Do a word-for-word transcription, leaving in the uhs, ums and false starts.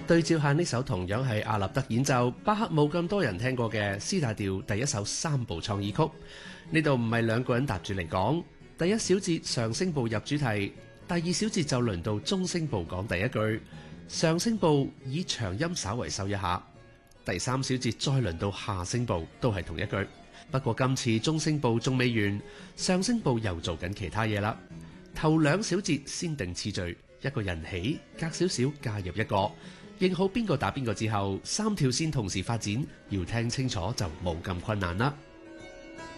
對照下呢首同樣係阿納德演奏，巴赫冇咁多人聽過嘅 C 大調第一首三部創意曲，呢度唔係兩個人搭住嚟講，第一小節上聲部入主題，第二小節就輪到中聲部講第一句，上聲部以長音稍為收一下，第三小節再輪到下聲部都係同一句，不過今次中聲部仲未完，上聲部又做緊其他嘢啦。頭兩小節先定次序，一個人起，隔少少加入一個，認好邊個打邊個之後，三條線同時發展，要聽清楚就冇咁困難啦。